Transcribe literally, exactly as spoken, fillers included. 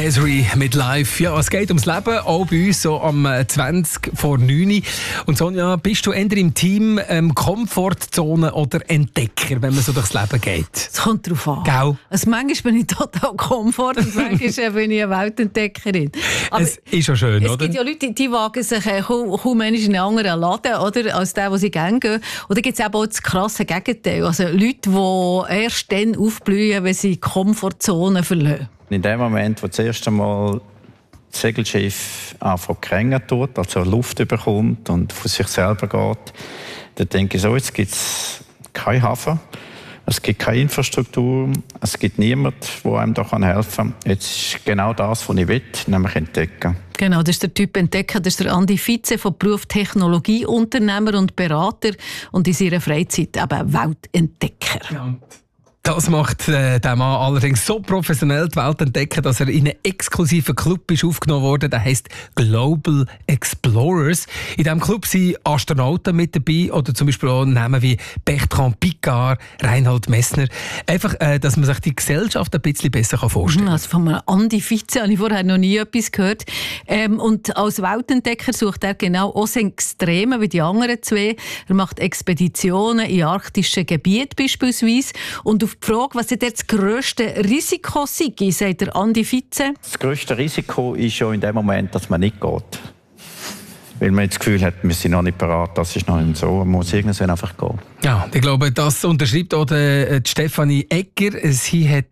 Esri mit Live. Ja, es geht ums Leben, auch bei uns so am zwanzig vor neun. Und Sonja, bist du eher im Team ähm, Komfortzone oder Entdecker, wenn man so durchs Leben geht? Es kommt darauf an. Gell? Also manchmal bin ich total Komfort und manchmal bin ich eine Weltentdeckerin. Aber es ist schon schön, es oder? Es gibt ja Leute, die wagen sich äh, kaum, kaum in einen anderen Laden, oder, als der, wo sie gerne gehen. Und dann gibt es eben auch das krasse Gegenteil. Also Leute, die erst dann aufblühen, wenn sie die Komfortzone verlassen. In dem Moment, wo das erste Mal das Segelschiff anfängt zu krängen tut, also Luft bekommt und von sich selber geht, dann denke ich so, jetzt gibt es keinen Hafen, es gibt keine Infrastruktur, es gibt niemanden, der einem da helfen kann. Jetzt ist genau das, was ich will, nämlich entdecken. Genau, das ist der Typ Entdecker, das ist der Andi Vize von Beruf Technologieunternehmer und Berater und in seiner Freizeit eben Weltentdecker. Ja. Das macht äh, der Mann allerdings so professionell die Welt entdecken, dass er in einen exklusiven Club ist aufgenommen wurde. Der heisst Global Explorers. In diesem Club sind Astronauten mit dabei oder zum Beispiel auch Namen wie Bertrand Piccard, Reinhold Messner. Einfach, äh, dass man sich die Gesellschaft ein bisschen besser vorstellen kann. Also von einem Andi Vize habe ich vorher noch nie etwas gehört. Ähm, und als Weltentdecker sucht er genau auch das Extreme wie die anderen zwei. Er macht Expeditionen in arktischen Gebieten beispielsweise. Und auf die Frage, was ist das grösste Risiko sei, sagt der Andi Vize. Das grösste Risiko ist schon in dem Moment, dass man nicht geht. Weil man das Gefühl hat, wir sind noch nicht bereit, das ist noch nicht so, man muss irgendwann einfach gehen. Ja, ich glaube, das unterschreibt auch die Stefanie Egger. Sie hat